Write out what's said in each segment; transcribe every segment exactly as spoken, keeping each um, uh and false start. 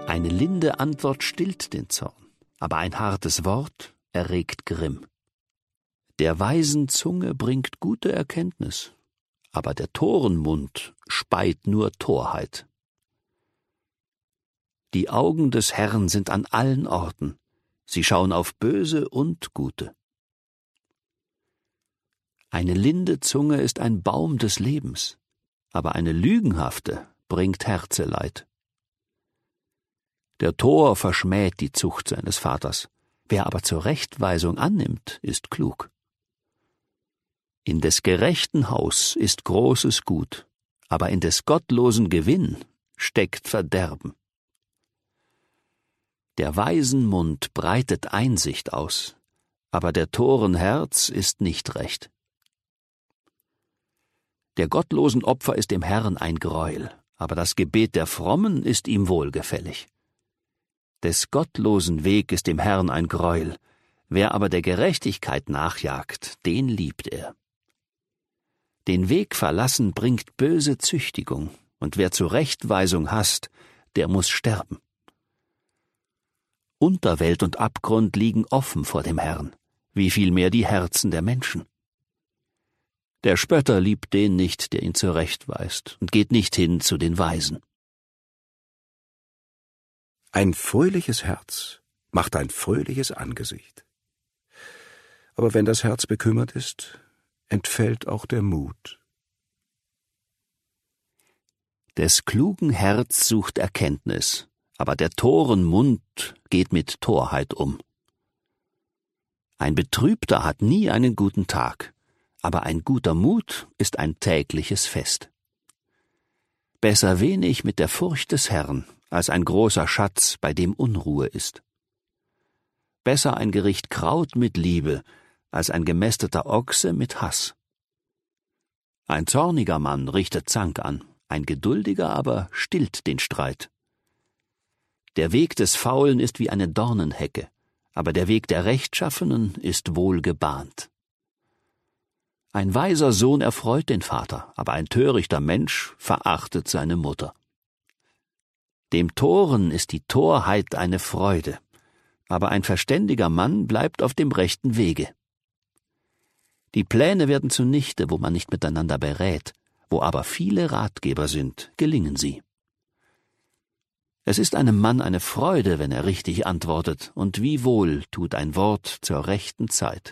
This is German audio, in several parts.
Eine linde Antwort stillt den Zorn, aber ein hartes Wort erregt Grimm. Der weisen Zunge bringt gute Erkenntnis, aber der Torenmund speit nur Torheit. Die Augen des Herrn sind an allen Orten, sie schauen auf Böse und Gute. Eine linde Zunge ist ein Baum des Lebens, aber eine lügenhafte bringt Herzeleid. Der Tor verschmäht die Zucht seines Vaters, wer aber zur Rechtweisung annimmt, ist klug. In des gerechten Haus ist großes Gut, aber in des gottlosen Gewinn steckt Verderben. Der weisen Mund breitet Einsicht aus, aber der Toren Herz ist nicht recht. Der gottlosen Opfer ist dem Herrn ein Greuel, aber das Gebet der Frommen ist ihm wohlgefällig. Des gottlosen Weg ist dem Herrn ein Greuel, wer aber der Gerechtigkeit nachjagt, den liebt er. Den Weg verlassen bringt böse Züchtigung, und wer Zurechtweisung hasst, der muß sterben. Unterwelt und Abgrund liegen offen vor dem Herrn, wie vielmehr die Herzen der Menschen. Der Spötter liebt den nicht, der ihn zurechtweist, und geht nicht hin zu den Weisen. Ein fröhliches Herz macht ein fröhliches Angesicht. Aber wenn das Herz bekümmert ist, entfällt auch der Mut. Des klugen Herz sucht Erkenntnis, aber der Toren Mund geht mit Torheit um. Ein Betrübter hat nie einen guten Tag, aber ein guter Mut ist ein tägliches Fest. Besser wenig mit der Furcht des Herrn, als ein großer Schatz, bei dem Unruhe ist. Besser ein Gericht Kraut mit Liebe, als ein gemästeter Ochse mit Hass. Ein zorniger Mann richtet Zank an, ein geduldiger aber stillt den Streit. Der Weg des Faulen ist wie eine Dornenhecke, aber der Weg der Rechtschaffenen ist wohl gebahnt. Ein weiser Sohn erfreut den Vater, aber ein törichter Mensch verachtet seine Mutter. Dem Toren ist die Torheit eine Freude, aber ein verständiger Mann bleibt auf dem rechten Wege. Die Pläne werden zunichte, wo man nicht miteinander berät, wo aber viele Ratgeber sind, gelingen sie. Es ist einem Mann eine Freude, wenn er richtig antwortet, und wie wohl tut ein Wort zur rechten Zeit.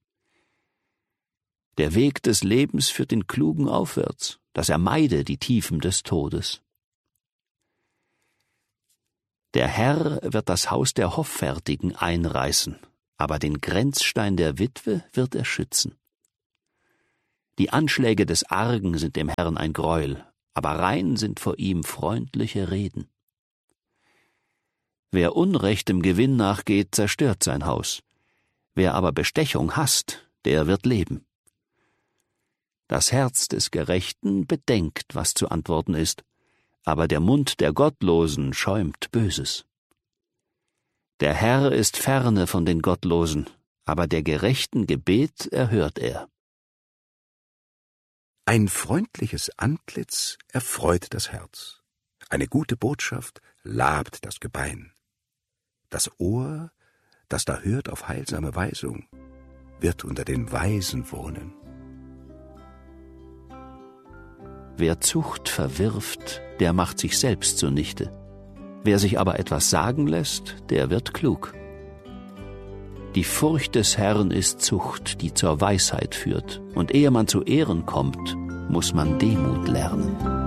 Der Weg des Lebens führt den Klugen aufwärts, dass er meide die Tiefen des Todes. Der Herr wird das Haus der Hoffärtigen einreißen, aber den Grenzstein der Witwe wird er schützen. Die Anschläge des Argen sind dem Herrn ein Greuel, aber rein sind vor ihm freundliche Reden. Wer unrechtem Gewinn nachgeht, zerstört sein Haus. Wer aber Bestechung hasst, der wird leben. Das Herz des Gerechten bedenkt, was zu antworten ist, aber der Mund der Gottlosen schäumt Böses. Der Herr ist ferne von den Gottlosen, aber der gerechten Gebet erhört er. Ein freundliches Antlitz erfreut das Herz. Eine gute Botschaft labt das Gebein. Das Ohr, das da hört auf heilsame Weisung, wird unter den Weisen wohnen. Wer Zucht verwirft, der macht sich selbst zunichte. Wer sich aber etwas sagen lässt, der wird klug. Die Furcht des Herrn ist Zucht, die zur Weisheit führt, und ehe man zu Ehren kommt, muss man Demut lernen.